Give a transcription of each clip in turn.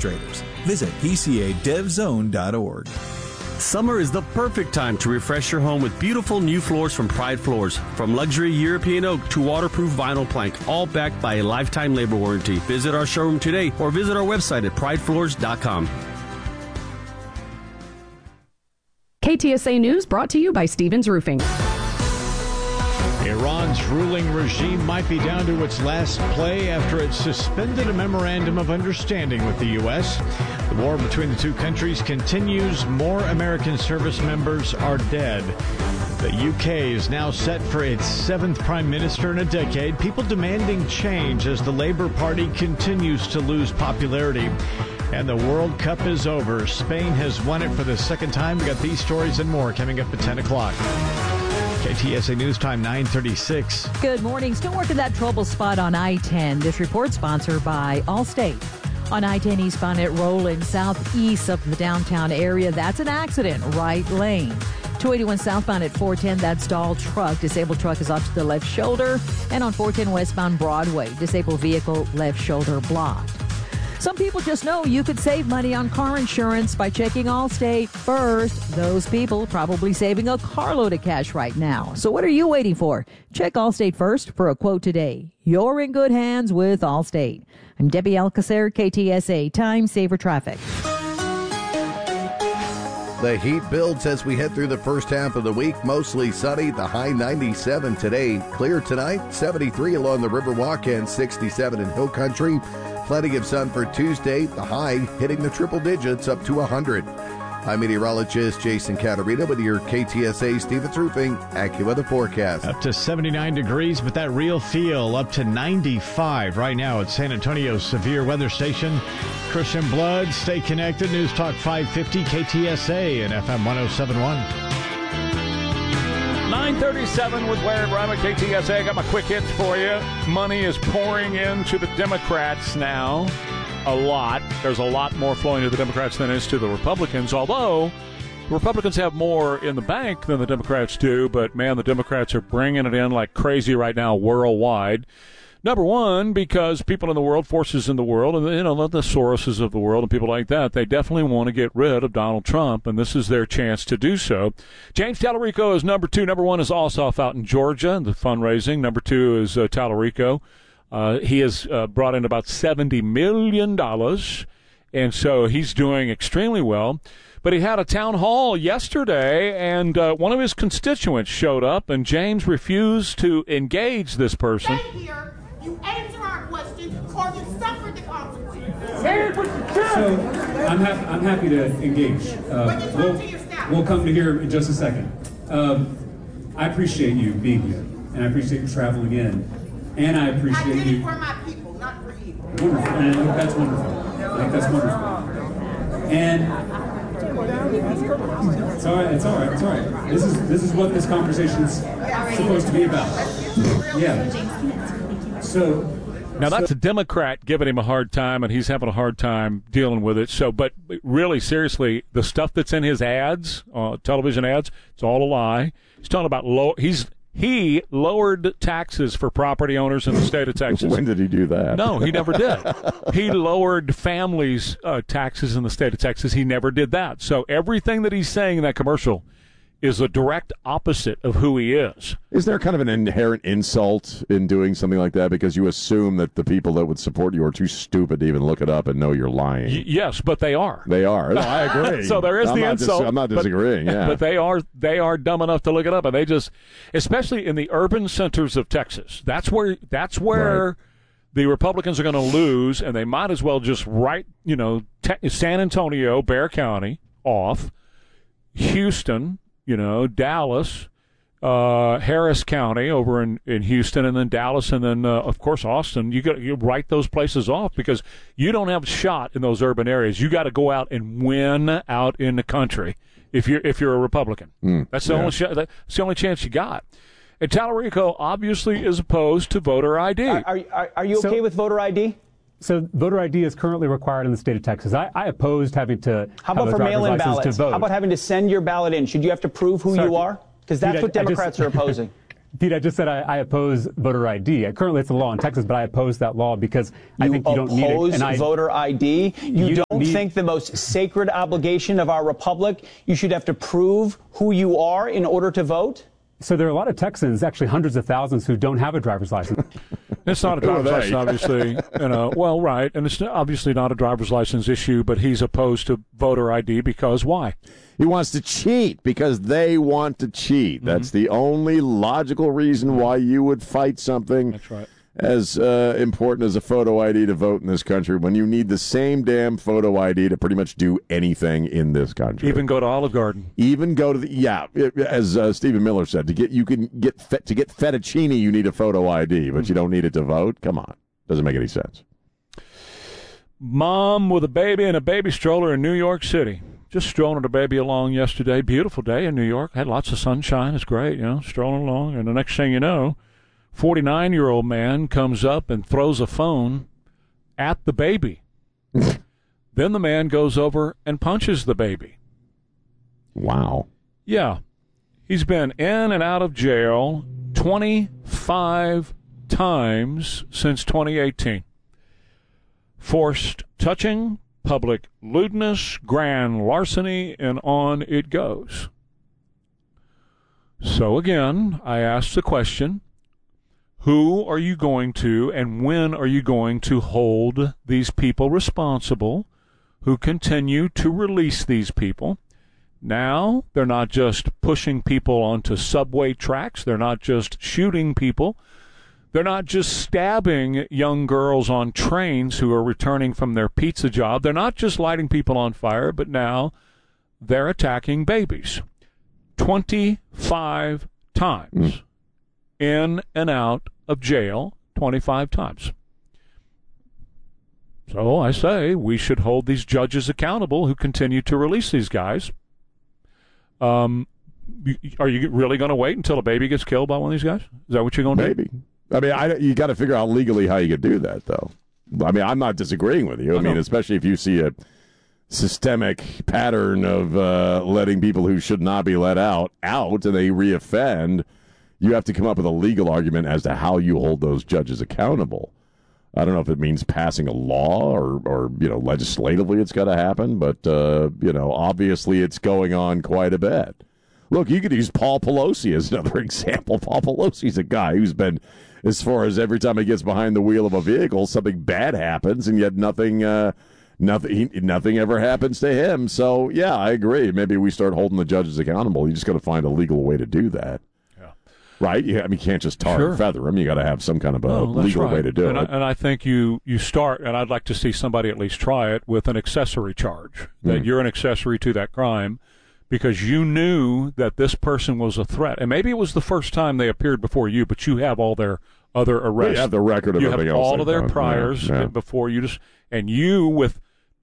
administrators. Visit pcadevzone.org. Summer is the perfect time to refresh your home with beautiful new floors from Pride Floors. From luxury European oak to waterproof vinyl plank, all backed by a lifetime labor warranty. Visit our showroom today or visit our website at pridefloors.com. KTSA News brought to you by Stevens Roofing. Iran's ruling regime might be down to its last play after it suspended a memorandum of understanding with the U.S. The war between the two countries continues. More American service members are dead. The UK is now set for its 7th prime minister in a decade. People demanding change as the Labour Party continues to lose popularity. And the World Cup is over. Spain has won it for the second time. We got these stories and more coming up at 10 o'clock. KTSA News Time 9:36. Good morning. Still working that trouble spot on I-10. This report sponsored by Allstate. On I-10 eastbound at Roland, southeast of the downtown area, that's an accident, right lane. 281 southbound at 410, that stalled truck. Disabled truck is off to the left shoulder. And on 410 westbound Broadway, disabled vehicle left shoulder blocked. Some people just know you could save money on car insurance by checking Allstate first. Those people probably saving a carload of cash right now. So what are you waiting for? Check Allstate first for a quote today. You're in good hands with Allstate. I'm Debbie Alcacer, KTSA Time Saver Traffic. The heat builds as we head through the first half of the week. Mostly sunny, the high 97 today. Clear tonight, 73 along the Riverwalk and 67 in Hill Country. Plenty of sun for Tuesday, the high hitting the triple digits up to 100. I'm meteorologist Jason Caterina with your KTSA Stevens Roofing AccuWeather forecast. Up to 79 degrees, but that real feel up to 95 right now at San Antonio's Severe Weather Station. Christian Blood, stay connected. News Talk 550 KTSA and FM 1071. 9:37 with Larry Brown at KTSA. I got my quick hits for you. Money is pouring into the Democrats now. A lot. There's a lot more flowing to the Democrats than is to the Republicans, although the Republicans have more in the bank than the Democrats do, but, man, the Democrats are bringing it in like crazy right now worldwide. Number one, because people in the world, forces in the world, and the Soroses of the world and people like that, they definitely want to get rid of Donald Trump, and this is their chance to do so. James Tallarico is number two. Number one is Ossoff out in Georgia, the fundraising. Number two is Tallarico. He has brought in about $70 million, and so he's doing extremely well. But he had a town hall yesterday, and one of his constituents showed up, and James refused to engage this person. Stay here. You answer our questions, or you suffer the consequences. So I'm happy to engage. We'll come to here in just a second. I appreciate you being here, and I appreciate you traveling in, and I appreciate I did you. it for my people, not for you. Wonderful, and I think that's wonderful. I think that's wonderful. And it's all right. This is what this conversation's supposed to be about. Yeah. So now that's a Democrat giving him a hard time, and he's having a hard time dealing with it. So, but really, seriously, the stuff that's in his ads, television ads, it's all a lie. He's talking about he lowered taxes for property owners in the state of Texas. When did he do that? No, he never did. He lowered families' taxes in the state of Texas. He never did that. So everything that he's saying in that commercial is a direct opposite of who he is. Is there kind of an inherent insult in doing something like that because you assume that the people that would support you are too stupid to even look it up and know you're lying? Yes, but they are. They are. No, I agree. So there is the insult. I'm not disagreeing. But they are dumb enough to look it up, and they just, especially in the urban centers of Texas, that's where right. The Republicans are going to lose, and they might as well just write, San Antonio, Bexar County off, Houston, Dallas, Harris County over in Houston, and then Dallas, and then of course Austin. You write those places off because you don't have a shot in those urban areas. You got to go out and win out in the country if you're a Republican. That's the only chance you got. And Tallarico obviously is opposed to voter ID. Are you okay with voter ID? So voter ID is currently required in the state of Texas. I opposed having to How about for mail-in ballots? How about having to send your ballot in? Should you have to prove who you are? Because that's what Democrats are opposing. Pete, I just said I oppose voter ID. Currently, it's a law in Texas, but I oppose that law because I think you don't need it. You oppose voter ID? You don't think the most sacred obligation of our republic, you should have to prove who you are in order to vote? So there are a lot of Texans, actually hundreds of thousands, who don't have a driver's license. It's not a driver's license, obviously. Well, right, and it's obviously not a driver's license issue, but he's opposed to voter ID because why? He wants to cheat because they want to cheat. Mm-hmm. That's the only logical reason why you would fight something That's right. as important as a photo ID to vote in this country when you need the same damn photo ID to pretty much do anything in this country. Even go to Olive Garden. Even go to as Stephen Miller said, to get fettuccine, you need a photo ID, but you don't need it to vote. Come on, doesn't make any sense. Mom with a baby and a baby stroller in New York City. Just strolling her baby along yesterday. Beautiful day in New York. Had lots of sunshine. It's great, strolling along. And the next thing you know, 49-year-old man comes up and throws a phone at the baby. Then the man goes over and punches the baby. Wow. Yeah. He's been in and out of jail 25 times since 2018. Forced touching, public lewdness, grand larceny, and on it goes. So again, I ask the question, who are you going to and when are you going to hold these people responsible who continue to release these people? Now, they're not just pushing people onto subway tracks. They're not just shooting people. They're not just stabbing young girls on trains who are returning from their pizza job. They're not just lighting people on fire, but now they're attacking babies. 25 times in and out of jail, 25 times. So I say we should hold these judges accountable who continue to release these guys. Are you really going to wait until a baby gets killed by one of these guys? Is that what you're going to do? Maybe. I mean, you got to figure out legally how you could do that, though. I mean, I'm not disagreeing with you. I mean, especially if you see a systemic pattern of letting people who should not be let out and they reoffend, you have to come up with a legal argument as to how you hold those judges accountable. I don't know if it means passing a law or legislatively it's got to happen, but, obviously it's going on quite a bit. Look, you could use Paul Pelosi as another example. Paul Pelosi's a guy who's been, as far as every time he gets behind the wheel of a vehicle, something bad happens, and yet nothing ever happens to him. So, yeah, I agree. Maybe we start holding the judges accountable. You just got to find a legal way to do that. Yeah. Right? Yeah, I mean, you can't just tar and feather them. You got to have some kind of a legal way to do it. And I think you start, and I'd like to see somebody at least try it, with an accessory charge, that you're an accessory to that crime, because you knew that this person was a threat. And maybe it was the first time they appeared before you, but you have all their other arrests. You have the record of everything else. You have all of their priors before you just, and you with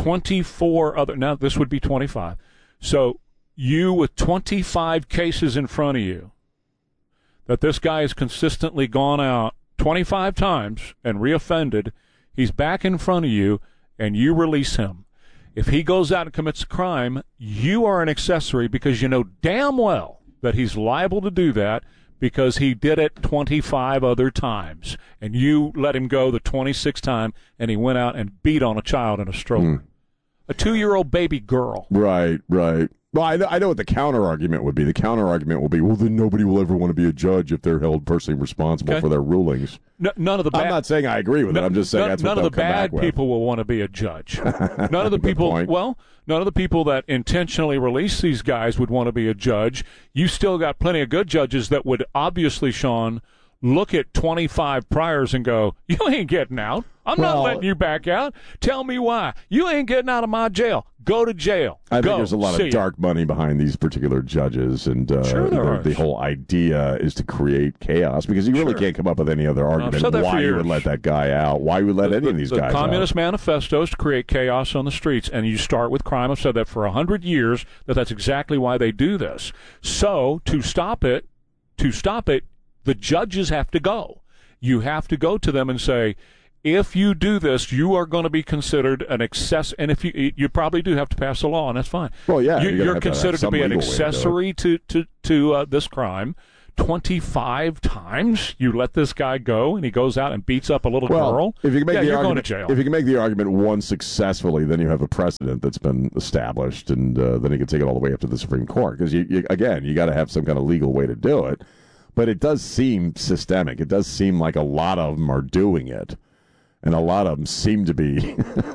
24 other, now this would be 25. So you with 25 cases in front of you, that this guy has consistently gone out 25 times and reoffended, he's back in front of you, and you release him. If he goes out and commits a crime, you are an accessory because you know damn well that he's liable to do that because he did it 25 other times. And you let him go the 26th time, and he went out and beat on a child in a stroller. A 2-year-old baby girl. Right. Well, I know what the counter-argument would be. The counter-argument will be, well, then nobody will ever want to be a judge if they're held personally responsible for their rulings. None of the bad, I'm not saying I agree with it. I'm just saying that's what they'll come back with. None of the bad people will want to be a judge. None of the people, none of the people that intentionally release these guys would want to be a judge. You still got plenty of good judges that would obviously, Sean, look at 25 priors and go, you ain't getting out. I'm not letting you back out. Tell me why. You ain't getting out of my jail. Go to jail. I think there's a lot of dark money behind these particular judges, and the whole idea is to create chaos because you really can't come up with any other argument why you would let that guy out, why you would let any of these guys out. The Communist Manifesto is to create chaos on the streets, and you start with crime. I've said that for 100 years, that's exactly why they do this. So to stop it, the judges have to go. You have to go to them and say, if you do this, you are going to be considered an excess, and if you probably do have to pass a law, and that's fine. Well, yeah, you're considered to be an accessory to this crime. 25 times you let this guy go and he goes out and beats up a little girl? If you can make the you're argument, going to jail. If you can make the argument once successfully, then you have a precedent that's been established, and then you can take it all the way up to the Supreme Court. Because, you got to have some kind of legal way to do it. But it does seem systemic. It does seem like a lot of them are doing it. And a lot of them seem to be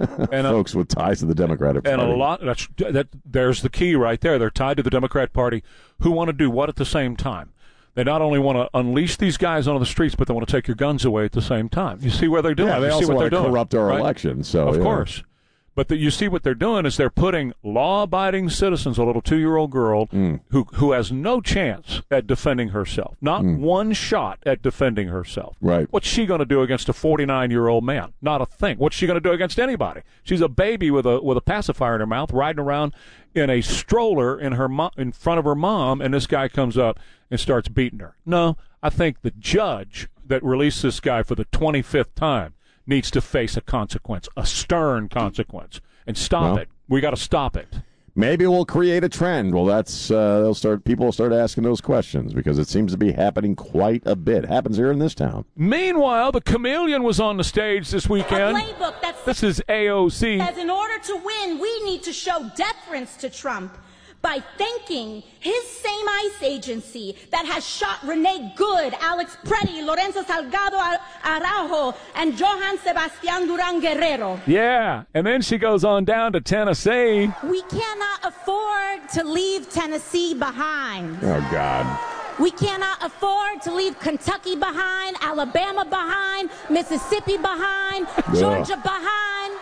folks with ties to the Democratic Party. And a lot, there's the key right there. They're tied to the Democrat Party who want to do what at the same time? They not only want to unleash these guys onto the streets, but they want to take your guns away at the same time. You see where they're doing? Yeah, they also want to corrupt our election. So, of course. But you see what they're doing is they're putting law-abiding citizens, a little 2-year-old girl who has no chance at defending herself, not one shot at defending herself. Right. What's she going to do against a 49-year-old man? Not a thing. What's she going to do against anybody? She's a baby with a pacifier in her mouth, riding around in a stroller in front of her mom, and this guy comes up and starts beating her. No, I think the judge that released this guy for the 25th time needs to face a consequence, a stern consequence, and stop it. We got to stop it. Maybe we'll create a trend. Well, that's people will start asking those questions because it seems to be happening quite a bit. Happens here in this town. Meanwhile, the Chameleon was on the stage this weekend. A playbook this is AOC. As in order to win, we need to show deference to Trump by thanking his same ICE agency that has shot Renee Good, Alex Preddy, Lorenzo Salgado Araujo, and Johan Sebastian Duran Guerrero. Yeah, and then she goes on down to Tennessee. We cannot afford to leave Tennessee behind. Oh, God. We cannot afford to leave Kentucky behind, Alabama behind, Mississippi behind, Georgia behind,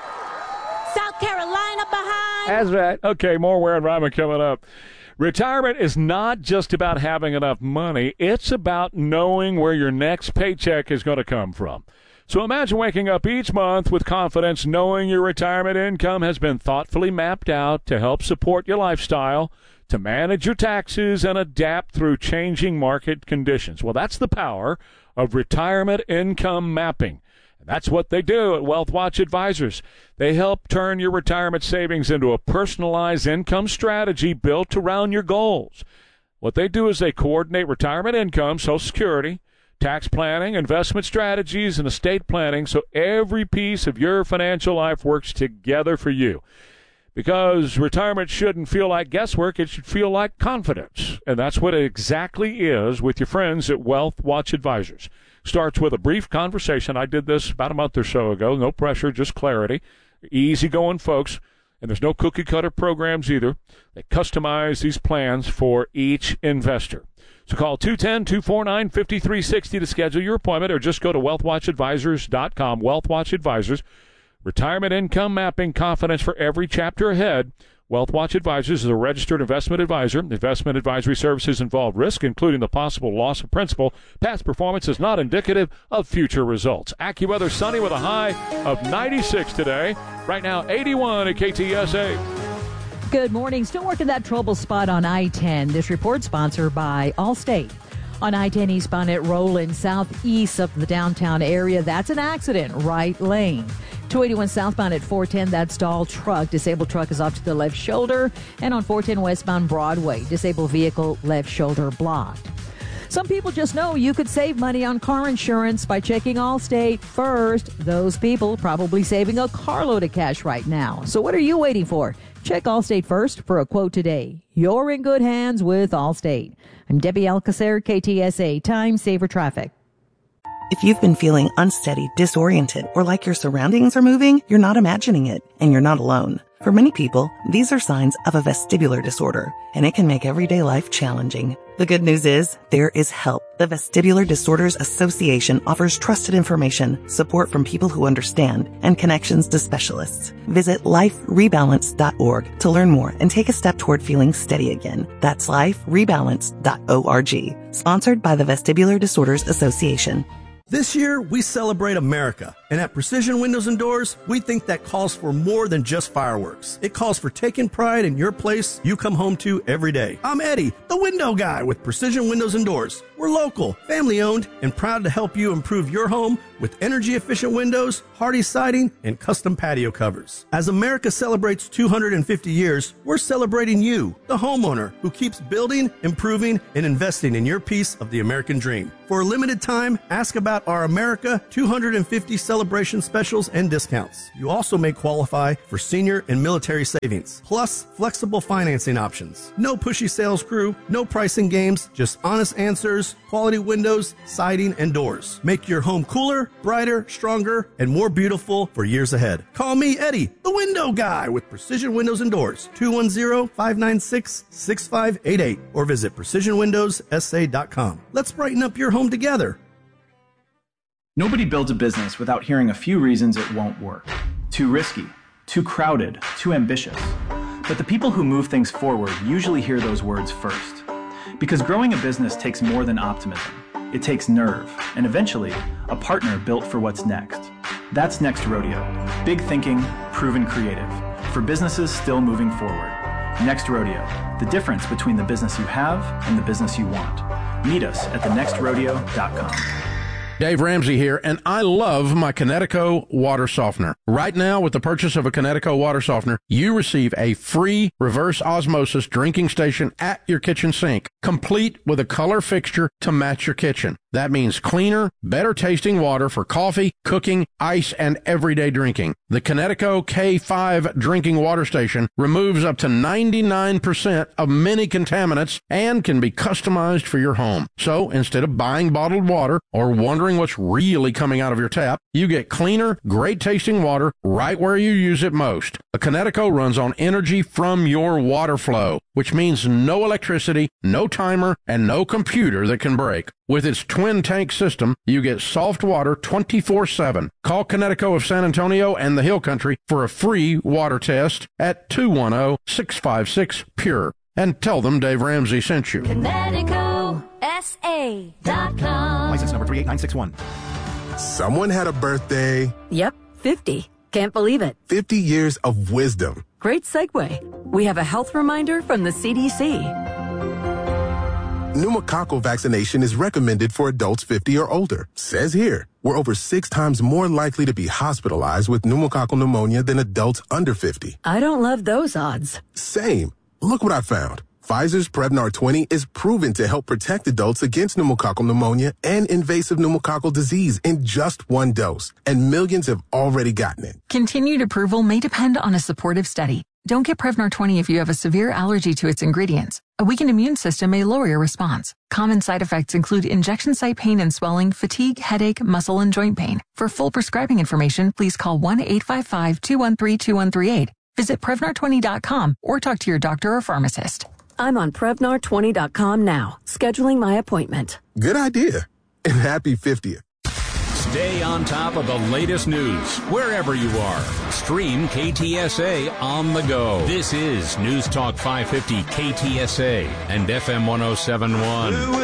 South Carolina behind. That's right. Okay, more Ware and Ryman coming up. Retirement is not just about having enough money. It's about knowing where your next paycheck is going to come from. So imagine waking up each month with confidence knowing your retirement income has been thoughtfully mapped out to help support your lifestyle, to manage your taxes, and adapt through changing market conditions. Well, that's the power of retirement income mapping. That's what they do at WealthWatch Advisors. They help turn your retirement savings into a personalized income strategy built around your goals. What they do is they coordinate retirement income, Social Security, tax planning, investment strategies, and estate planning so every piece of your financial life works together for you. Because retirement shouldn't feel like guesswork, it should feel like confidence. And that's what it exactly is with your friends at WealthWatch Advisors. Starts with a brief conversation. I did this about a month or so ago. No pressure, just clarity. Easy-going folks. And there's no cookie-cutter programs either. They customize these plans for each investor. So call 210-249-5360 to schedule your appointment or just go to wealthwatchadvisors.com. WealthWatch Advisors. Retirement income mapping, confidence for every chapter ahead. WealthWatch Advisors is a registered investment advisor. Investment advisory services involve risk, including the possible loss of principal. Past performance is not indicative of future results. AccuWeather sunny with a high of 96 today. Right now, 81 at KTSA. Good morning. Still working that trouble spot on I-10. This report sponsored by Allstate. On I-10 eastbound at Roland, southeast of the downtown area, that's an accident, right lane. 281 southbound at 410, that stalled truck. Disabled truck is off to the left shoulder. And on 410 westbound Broadway, disabled vehicle left shoulder blocked. Some people just know you could save money on car insurance by checking Allstate first. Those people probably saving a carload of cash right now. So what are you waiting for? Check Allstate first for a quote today. You're in good hands with Allstate. I'm Debbie Alcacer, KTSA Time Saver Traffic. If you've been feeling unsteady, disoriented, or like your surroundings are moving, you're not imagining it, and you're not alone. For many people, these are signs of a vestibular disorder, and it can make everyday life challenging. The good news is, there is help. The Vestibular Disorders Association offers trusted information, support from people who understand, and connections to specialists. Visit liferebalance.org to learn more and take a step toward feeling steady again. That's liferebalance.org. Sponsored by the Vestibular Disorders Association. This year, we celebrate America, And at Precision Windows and Doors, we think that calls for more than just fireworks. It calls for taking pride in your place you come home to every day. I'm Eddie, the window guy with Precision Windows and Doors. We're local, family-owned, and proud to help you improve your home with energy-efficient windows, hardy siding, and custom patio covers. As America celebrates 250 years, we're celebrating you, the homeowner, who keeps building, improving, and investing in your piece of the American dream. For a limited time, ask about our America 250 celebration specials and discounts. You also may qualify for senior and military savings, plus flexible financing options. No pushy sales crew, no pricing games, just honest answers, quality windows, siding, and doors. Make your home cooler, brighter, stronger, and more beautiful for years ahead. Call me, Eddie, the window guy with Precision Windows and Doors, 210-596-6588, or visit precisionwindowssa.com. Let's brighten up your home together. Nobody builds a business without hearing a few reasons it won't work. Too risky, too crowded, too ambitious. But the people who move things forward usually hear those words first. Because growing a business takes more than optimism. It takes nerve, and eventually, a partner built for what's next. That's Next Rodeo. Big thinking, proven creative. For businesses still moving forward. Next Rodeo. The difference between the business you have and the business you want. Meet us at thenextrodeo.com. Dave Ramsey here, and I love my Kinetico water softener. Right now, with the purchase of a Kinetico water softener, you receive a free reverse osmosis drinking station at your kitchen sink, complete with a color fixture to match your kitchen. That means cleaner, better tasting water for coffee, cooking, ice, and everyday drinking. The Kinetico K5 drinking water station removes up to 99% of many contaminants and can be customized for your home. So instead of buying bottled water or wondering what's really coming out of your tap, you get cleaner, great tasting water right where you use it most. A Kinetico runs on energy from your water flow, which means no electricity, no timer, and no computer that can break. With its twin tank system, you get soft water 24/7. Call Kinetico of San Antonio and the Hill Country for a free water test at 210-656-PURE. And tell them Dave Ramsey sent you. KineticoSA.com. License number 38961. Someone had a birthday. Yep, 50. Can't believe it. 50 years of wisdom. Great segue. We have a health reminder from the CDC. Pneumococcal vaccination is recommended for adults 50 or older. Says here, we're over 6 times more likely to be hospitalized with pneumococcal pneumonia than adults under 50. I don't love those odds. Same. Look what I found. Pfizer's Prevnar 20 is proven to help protect adults against pneumococcal pneumonia and invasive pneumococcal disease in just 1 dose. And millions have already gotten it. Continued approval may depend on a supportive study. Don't get Prevnar 20 if you have a severe allergy to its ingredients. A weakened immune system may lower your response. Common side effects include injection site pain and swelling, fatigue, headache, muscle, and joint pain. For full prescribing information, please call 1-855-213-2138. Visit Prevnar20.com or talk to your doctor or pharmacist. I'm on Prevnar20.com now, scheduling my appointment. Good idea. And happy 50th. Stay on top of the latest news wherever you are. Stream KTSA on the go. This is News Talk 550 KTSA and FM 1071.